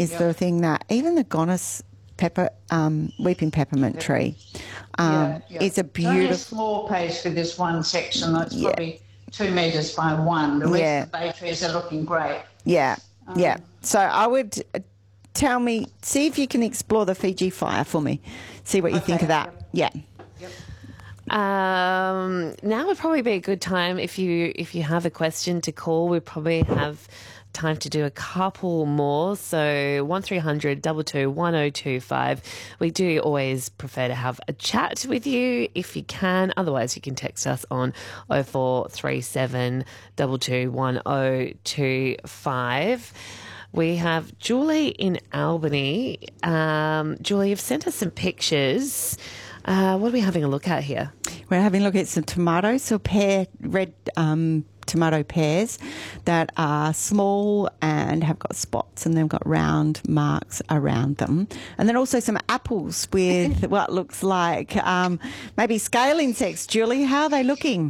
is the thing that even the Gonis pepper, weeping peppermint tree, is a beautiful. It's only a small piece with this one section. That's probably 2 metres by 1. The rest of the bay trees are looking great. Yeah, yeah. So I would see if you can explore the Fiji fire for me. See what you think of that. Yep. Yeah. Now would probably be a good time if you have a question to call. We probably have time to do a couple more. So 1300 22 1025. We do always prefer to have a chat with you if you can. Otherwise, you can text us on 0437 22 1025. We have Julie in Albany. Julie, you've sent us some pictures. What are we having a look at here? We're having a look at some tomatoes, so red tomato pears that are small and have got spots, and they've got round marks around them. And then also some apples with what looks like maybe scale insects. Julie, how are they looking?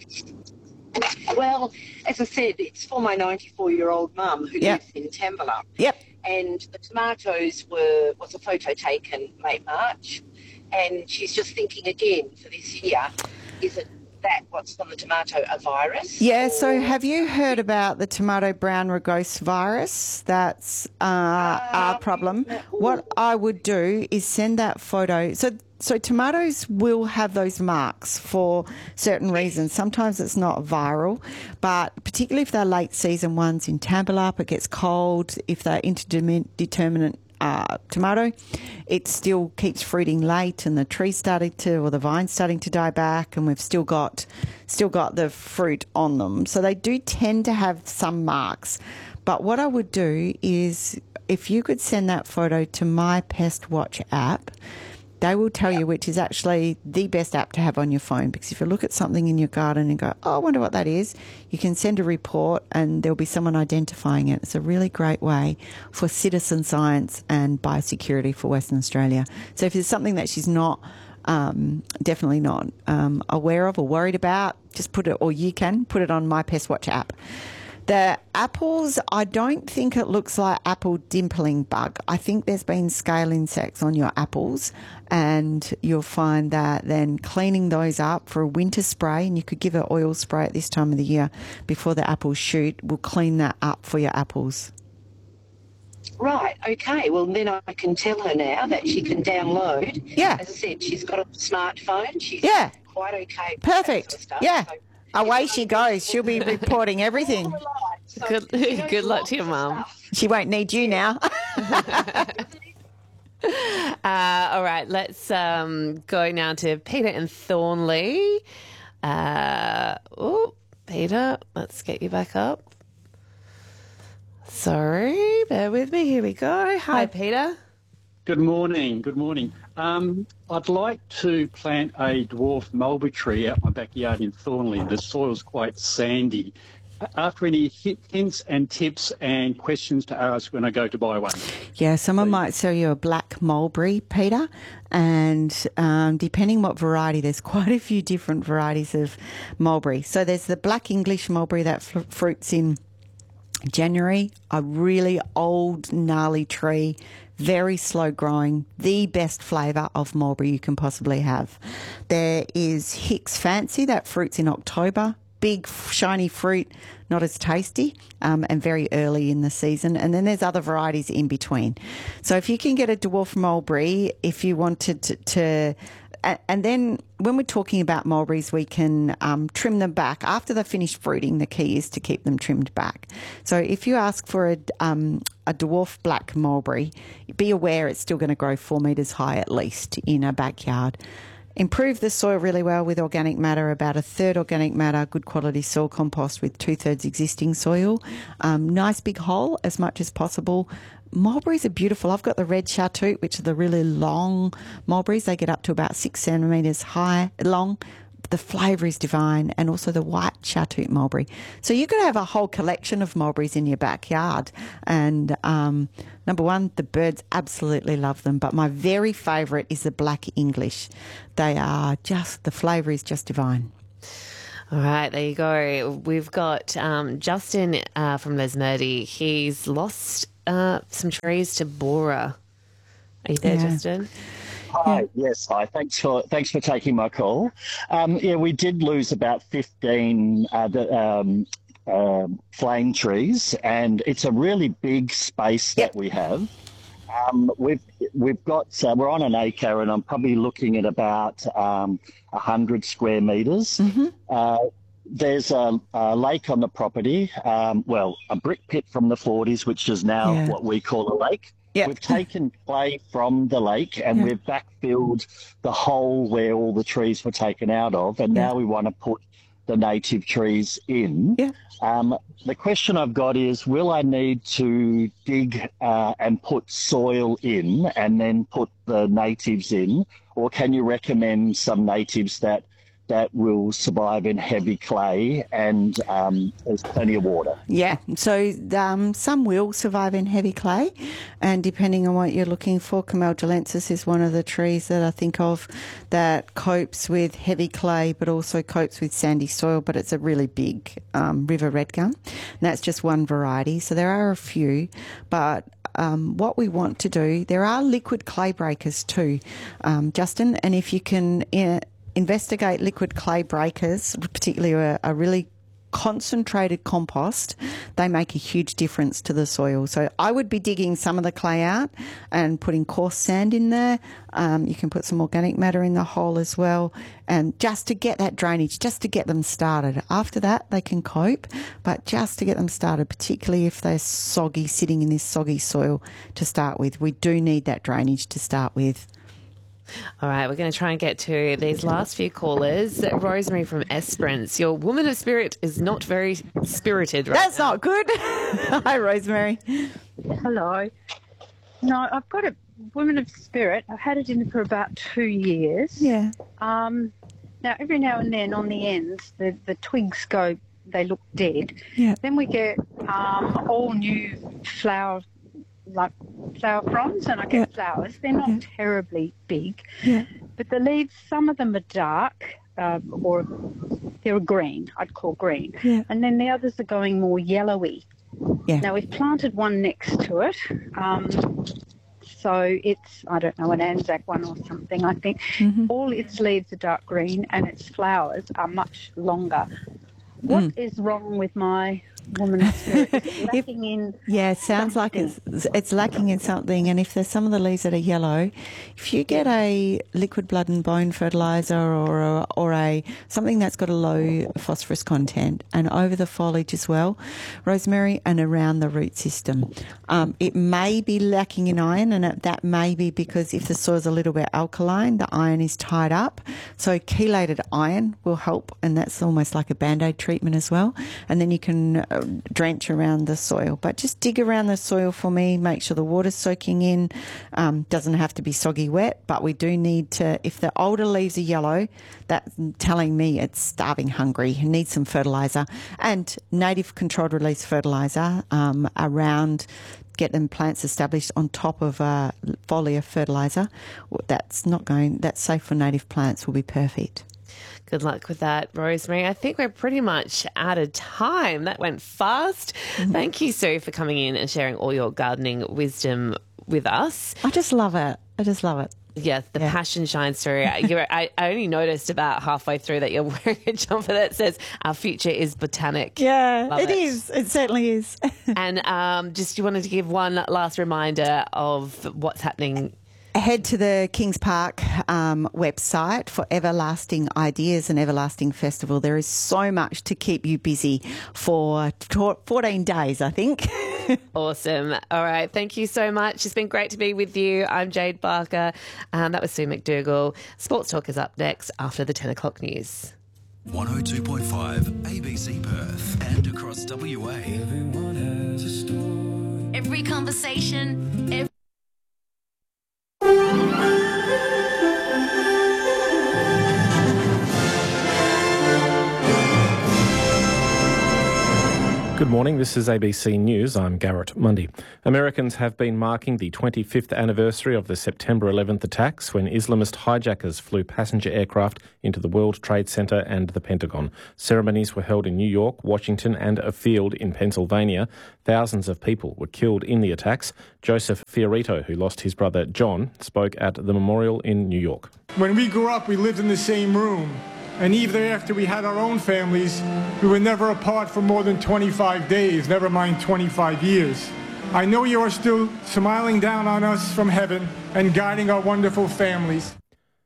Well, as I said, it's for my 94-year-old mum who lives in Tambela. Yep. And the tomatoes was a photo taken late March, and she's just thinking again for this year, is it what's on the tomato, a virus? Yeah, so have you heard about the tomato brown rugose virus? That's our problem. What I would do is send that photo. So tomatoes will have those marks for certain reasons. Sometimes it's not viral, but particularly if they're late season ones in Tambela, it gets cold. If they're interdeterminate tomato, it still keeps fruiting late, and the the vine's starting to die back, and we've still got the fruit on them. So they do tend to have some marks. But what I would do is, if you could send that photo to My Pest Watch app, they will tell you which is actually the best app to have on your phone, because if you look at something in your garden and go, oh, I wonder what that is, you can send a report and there'll be someone identifying it. It's a really great way for citizen science and biosecurity for Western Australia. So if there's something that she's not, definitely not aware of or worried about, just put it, or you can put it on My Pest Watch app. The apples, I don't think it looks like apple dimpling bug. I think there's been scale insects on your apples, and you'll find that then cleaning those up for a winter spray, and you could give an oil spray at this time of the year before the apples shoot, will clean that up for your apples. Right, okay. Well, then I can tell her now that she can download. Yeah. As I said, she's got a smartphone. She's quite okay with perfect. that sort of stuff. Yeah. So, away she goes. She'll be reporting everything. So, Good luck to your mum. She won't need you now. All right, let's go now to Peter in Thornley. Peter, let's get you back up. Sorry, bear with me. Here we go. Hi, Peter. Good morning. Good morning. I'd like to plant a dwarf mulberry tree out my backyard in Thornley. The soil's quite sandy. After any hints and tips and questions to ask when I go to buy one? Yeah, someone might sell you a black mulberry, Peter, and depending what variety, there's quite a few different varieties of mulberry. So there's the black English mulberry that fruits in January, a really old, gnarly tree, very slow growing, the best flavour of mulberry you can possibly have. There is Hicks Fancy that fruits in October. Big, shiny fruit, not as tasty, and very early in the season. And then there's other varieties in between. So if you can get a dwarf mulberry, if you wanted to and then when we're talking about mulberries, we can trim them back. After they're finished fruiting, the key is to keep them trimmed back. So if you ask for a dwarf black mulberry, be aware it's still going to grow 4 metres high at least in a backyard. Improve the soil really well with organic matter, about 1/3 organic matter, good quality soil compost with 2/3 existing soil. Nice big hole as much as possible. Mulberries are beautiful. I've got the red chartreuse, which are the really long mulberries. They get up to about 6 centimetres long. The flavour is divine, and also the white chartreuse mulberry. So you could have a whole collection of mulberries in your backyard. And number one, the birds absolutely love them. But my very favourite is the black English. They are the flavour is just divine. All right, there you go. We've got Justin from Lesmurdy. He's lost some trees to Bora. Are you there, Justin? Hi, yes, hi. Thanks for taking my call. We did lose about 15 flame trees, and it's a really big space that we have. We've got we're on an acre, and I'm probably looking at about 100 square meters. There's a lake on the property, a brick pit from the 40s, which is now what we call a lake. Yep. We've taken clay from the lake and we've backfilled the hole where all the trees were taken out of, and now we want to put the native trees in. The question I've got is, will I need to dig and put soil in and then put the natives in, or can you recommend some natives that will survive in heavy clay and there's plenty of water? Yeah, so some will survive in heavy clay, and depending on what you're looking for, Cameldulensis is one of the trees that I think of that copes with heavy clay but also copes with sandy soil, but it's a really big river redgum, and that's just one variety. So there are a few, but what we want to do, there are liquid clay breakers too, Justin, and if you can investigate liquid clay breakers, particularly a really concentrated compost, they make a huge difference to the soil. So I would be digging some of the clay out and putting coarse sand in there. You can put some organic matter in the hole as well, and just to get that drainage, just to get them started. After that, they can cope, but just to get them started, particularly if they're soggy, sitting in this soggy soil to start with. We do need that drainage to start with. All right, we're going to try and get to these last few callers. Rosemary from Esperance, your woman of spirit is not very spirited right That's now. not good. Hi, Rosemary. Hello. No, I've got a woman of spirit. I've had it in for about 2 years. Yeah. Now, every now and then on the ends, the twigs go, they look dead. Yeah. Then we get all new flower fronds, and I get flowers. They're not terribly big, but the leaves, some of them are dark, or they're green, I'd call green, and then the others are going more yellowy. Now, we've planted one next to it, so it's, I don't know, an Anzac one or something, I think. All its leaves are dark green and its flowers are much longer. What is wrong with my woman of spirit? Is it lacking in it sounds like it's lacking in something. And if there's some of the leaves that are yellow, if you get a liquid blood and bone fertilizer or a something that's got a low phosphorus content, and over the foliage as well, Rosemary, and around the root system, it may be lacking in iron, and that may be because if the soil's a little bit alkaline, the iron is tied up. So chelated iron will help, and that's almost like a Band-Aid treatment as well. And then you can drench around the soil, but just dig around the soil for me, make sure the water's soaking in. Doesn't have to be soggy wet, but we do need to, if the older leaves are yellow, that's telling me it's starving hungry, it needs some fertilizer, and native controlled release fertilizer around, get them plants established on top of foliar fertilizer. That's safe for native plants, will be perfect. Good luck with that, Rosemary. I think we're pretty much out of time. That went fast. Thank you, Sue, for coming in and sharing all your gardening wisdom with us. I just love it. Yes, the passion shines through. I only noticed about halfway through that you're wearing a jumper that says, "Our future is botanic." Yeah, Love it is. It certainly is. And just you wanted to give one last reminder of what's happening. Head to the Kings Park website for Everlasting Ideas and Everlasting Festival. There is so much to keep you busy for 14 days, I think. Awesome. All right. Thank you so much. It's been great to be with you. I'm Jade Barker. That was Sue McDougall. Sports Talk is up next after the 10 o'clock news. 102.5 ABC Perth and across WA. Everyone has a story. Every conversation, Good morning, this is ABC News. I'm Garrett Mundy. Americans have been marking the 25th anniversary of the September 11th attacks when Islamist hijackers flew passenger aircraft into the World Trade Center and the Pentagon. Ceremonies were held in New York, Washington and a field in Pennsylvania. Thousands of people were killed in the attacks. Joseph Fiorito, who lost his brother John, spoke at the memorial in New York. When we grew up, we lived in the same room. And even after we had our own families, we were never apart for more than 25 days, never mind 25 years. I know you are still smiling down on us from heaven and guiding our wonderful families.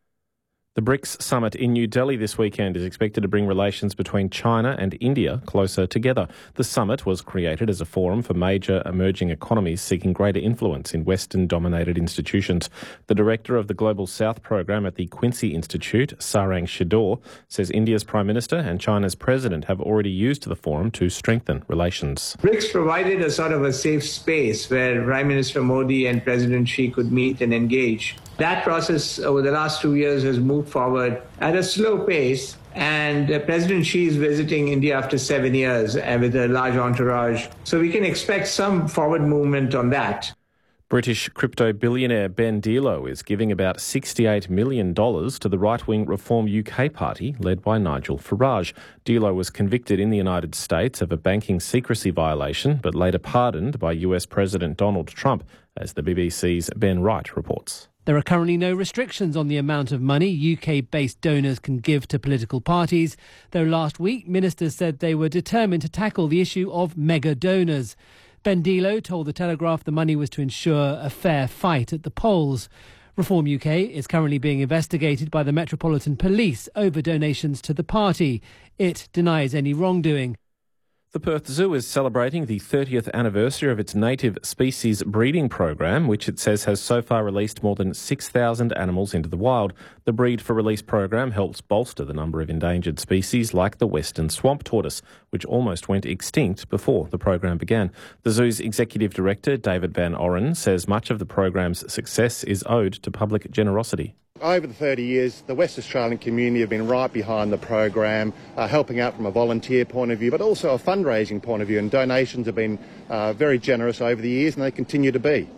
The BRICS summit in New Delhi this weekend is expected to bring relations between China and India closer together. The summit was created as a forum for major emerging economies seeking greater influence in Western-dominated institutions. The director of the Global South program at the Quincy Institute, Sarang Shidor, says India's Prime Minister and China's President have already used the forum to strengthen relations. BRICS provided a sort of a safe space where Prime Minister Modi and President Xi could meet and engage. That process over the last 2 years has moved forward at a slow pace, and President Xi is visiting India after 7 years with a large entourage. So we can expect some forward movement on that. British crypto billionaire Ben Dilo is giving about $68 million to the right-wing Reform UK party led by Nigel Farage. Dilo was convicted in the United States of a banking secrecy violation but later pardoned by US President Donald Trump, as the BBC's Ben Wright reports. There are currently no restrictions on the amount of money UK-based donors can give to political parties, though last week ministers said they were determined to tackle the issue of mega donors. Ben Dilo told The Telegraph the money was to ensure a fair fight at the polls. Reform UK is currently being investigated by the Metropolitan Police over donations to the party. It denies any wrongdoing. The Perth Zoo is celebrating the 30th anniversary of its native species breeding program, which it says has so far released more than 6,000 animals into the wild. The Breed for Release program helps bolster the number of endangered species like the western swamp tortoise, which almost went extinct before the program began. The zoo's executive director, David Van Oren, says much of the program's success is owed to public generosity. Over the 30 years, the West Australian community have been right behind the program, helping out from a volunteer point of view, but also a fundraising point of view, and donations have been very generous over the years, and they continue to be.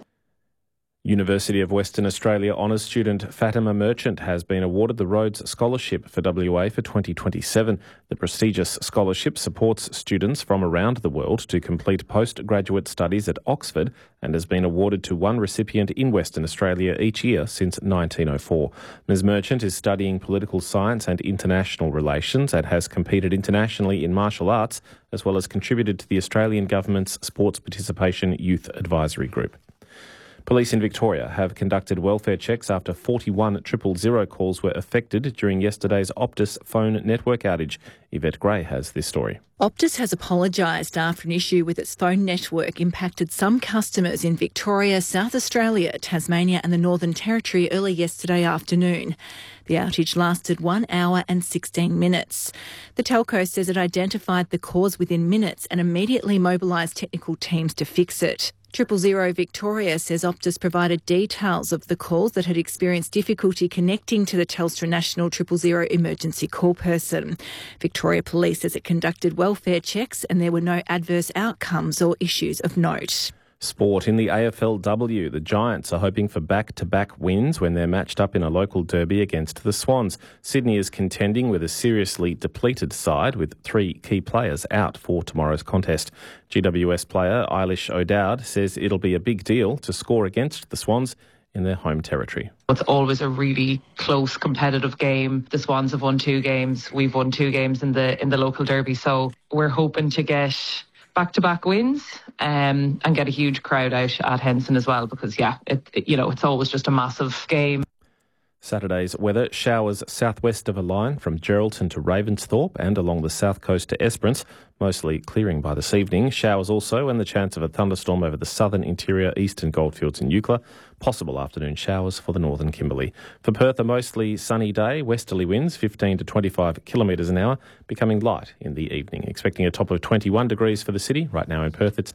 University of Western Australia honours student Fatima Merchant has been awarded the Rhodes Scholarship for WA for 2027. The prestigious scholarship supports students from around the world to complete postgraduate studies at Oxford and has been awarded to one recipient in Western Australia each year since 1904. Ms Merchant is studying political science and international relations and has competed internationally in martial arts, as well as contributed to the Australian Government's Sports Participation Youth Advisory Group. Police in Victoria have conducted welfare checks after 41 000 calls were affected during yesterday's Optus phone network outage. Yvette Gray has this story. Optus has apologised after an issue with its phone network impacted some customers in Victoria, South Australia, Tasmania and the Northern Territory early yesterday afternoon. The outage lasted 1 hour and 16 minutes. The telco says it identified the cause within minutes and immediately mobilised technical teams to fix it. 000 Victoria says Optus provided details of the calls that had experienced difficulty connecting to the Telstra National 000 emergency call person. Victoria Police says it conducted welfare checks and there were no adverse outcomes or issues of note. Sport. In the AFLW, the Giants are hoping for back-to-back wins when they're matched up in a local derby against the Swans. Sydney is contending with a seriously depleted side with 3 key players out for tomorrow's contest. GWS player Eilish O'Dowd says it'll be a big deal to score against the Swans in their home territory. It's always a really close, competitive game. The Swans have won 2 games. We've won 2 games in the local derby. So we're hoping to get back-to-back wins and get a huge crowd out at Henson as well because, it's always just a massive game. Saturday's weather: showers southwest of a line from Geraldton to Ravensthorpe and along the south coast to Esperance, mostly clearing by this evening. Showers also and the chance of a thunderstorm over the southern interior, eastern goldfields and Eucla. Possible afternoon showers for the northern Kimberley. For Perth, a mostly sunny day, westerly winds 15 to 25 kilometres an hour, becoming light in the evening. Expecting a top of 21 degrees for the city. Right now in Perth, it's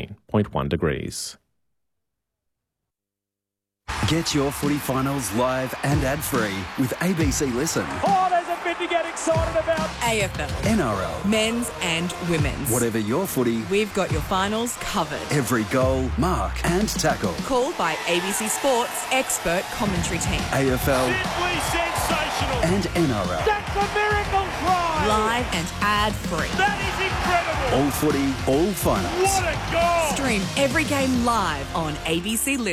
19.1 degrees. Get your footy finals live and ad-free with ABC Listen. Oh, there's a bit to get excited about. AFL. NRL. Men's and women's. Whatever your footy, we've got your finals covered. Every goal, mark and tackle. Called by ABC Sports expert commentary team. AFL. Simply sensational. And NRL. That's a miracle try. Live and ad-free. That is incredible. All footy, all finals. What a goal. Stream every game live on ABC Live.